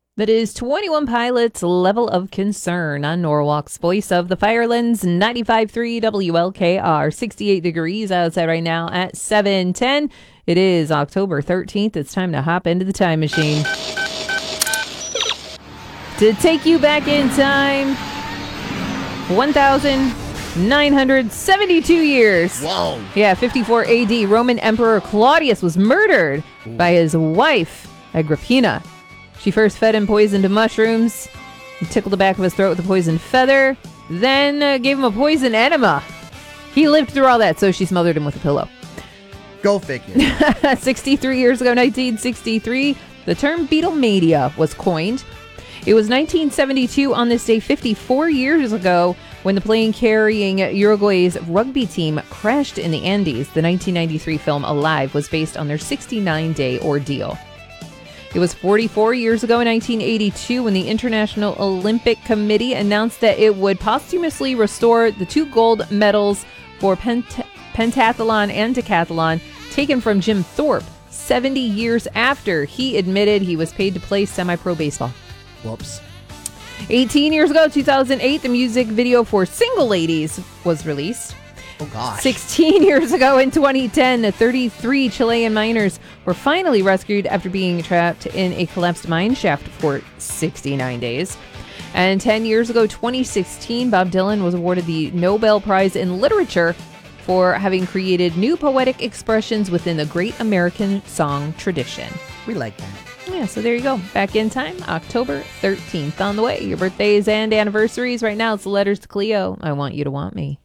That is 21 Pilots Level of Concern on Norwalk's Voice of the Firelands, 95.3 WLKR, 68 degrees outside right now at 7:10. It is October 13th. It's time to hop into the time machine. To take you back in time, 1,972 years. Whoa. Yeah, 54 AD, Roman Emperor Claudius was murdered by his wife, Agrippina. She first fed him poisoned mushrooms, tickled the back of his throat with a poisoned feather, then gave him a poison enema. He lived through all that, so she smothered him with a pillow. Go figure. 63 years ago, 1963, the term Beatlemania was coined. It was 1972 on this day, 54 years ago, when the plane carrying Uruguay's rugby team crashed in the Andes. The 1993 film Alive was based on their 69-day ordeal. It was 44 years ago in 1982 when the International Olympic Committee announced that it would posthumously restore the 2 gold medals for pentathlon and decathlon taken from Jim Thorpe 70 years after he admitted he was paid to play semi-pro baseball. Whoops. 18 years ago, 2008, the music video for Single Ladies was released. Oh, gosh. 16 years ago in 2010, 33 Chilean miners were finally rescued after being trapped in a collapsed mine shaft for 69 days. And 10 years ago, 2016, Bob Dylan was awarded the Nobel Prize in Literature for having created new poetic expressions within the great American song tradition. We like that. Yeah, so there you go. Back in time, October 13th on the way. Your birthdays and anniversaries. Right now, it's the letters to Cleo. I want you to want me.